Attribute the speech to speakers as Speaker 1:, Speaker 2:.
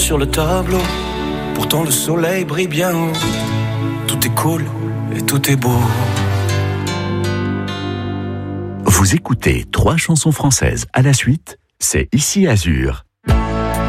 Speaker 1: sur le tableau. Pourtant le soleil brille bien haut. Tout est cool et tout est beau.
Speaker 2: Vous écoutez 3 chansons françaises à la suite, c'est Ici Azur.